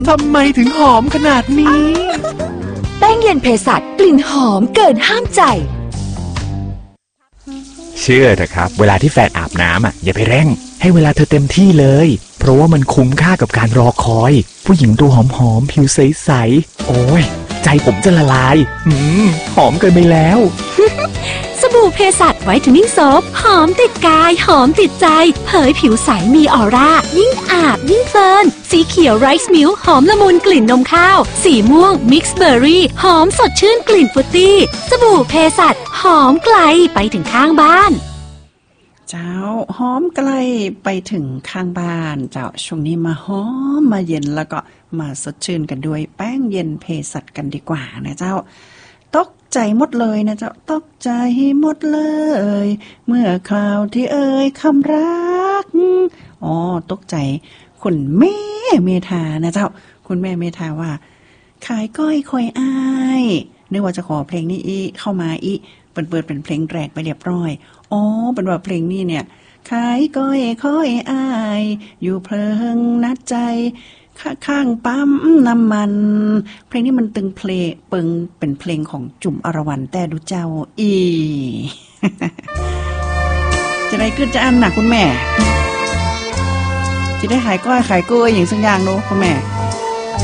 ทำไมถึงหอมขนาดนี้แป้งเย็นเภสัชกลิ่นหอมเกินห้ามใจเชื่อเถอะครับเวลาที่แฟนอาบน้ำอย่าไปเร่งให้เวลาเธอเต็มที่เลยเพราะว่ามันคุ้มค่ากับการรอคอยผู้หญิงตัวหอมๆผิวใสๆโอ้ยใจผมจะละลายหอมเกินไปแล้วสบู่เภสัชไวท์เทนนิ่งโซฟหอมติดกายหอมติดใจเผยผิวใสมีออร่ายิ่งอาบยิ่งเพลินสีเขียวไรซ์มิลค์หอมละมุนกลิ่นนมข้าวสีม่วงมิกซ์เบอร์รี่หอมสดชื่นกลิ่นฟรุตตี้สบู่เภสัชหอมไกลไปถึงข้างบ้านเจ้าหอมไกลไปถึงข้างบ้านเจ้าช่วงนี้มาหอมมาเย็นแล้วก็มาสดชื่นกันด้วยแป้งเย็นเภสัชกันดีกว่านะเจ้าตกใจหมดเลยนะเจ้าตกใจหมดเลยเมื่อคราวที่เอ่ยคำรักตกใจคุณแม่เมธานะเจ้าคุณแม่เมธาว่าขายก้อยคอยอ้ายนึกว่าจะขอเพลงนี้เข้ามาเปิดเป็นเพลงแรกไปเรียบร้อยเป็นว่าเพลงนี้เนี่ยขายก้อยคอยอ้ายอยู่เพลิงนัดใจข้างปั๊มน้ำมันเพลงนี้มันตึงเพลงเป็นเพลงของจุ่มอรวรรณแต่ดูเจ้าจะได้ขึ้นจะอันหนักคุณแม่จะได้ขายก้อยขายกล้วยอย่างสักอย่างโน้คุณแม่